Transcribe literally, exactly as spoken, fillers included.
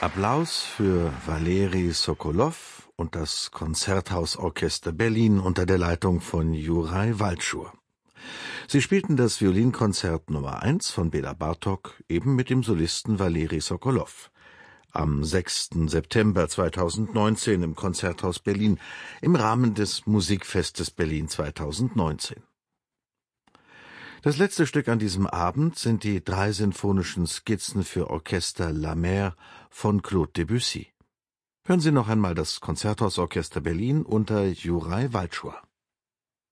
Applaus für Waleri Sokolow und das Konzerthausorchester Berlin unter der Leitung von Juraj Walczur. Sie spielten das Violinkonzert Nummer eins von Bela Bartok, eben mit dem Solisten Waleri Sokolow. Am sechsten September zweitausendneunzehn im Konzerthaus Berlin im Rahmen des Musikfestes Berlin zweitausendneunzehn. Das letzte Stück an diesem Abend sind die drei sinfonischen Skizzen für Orchester La Mer von Claude Debussy. Hören Sie noch einmal das Konzerthausorchester Berlin unter Juraj Walczur.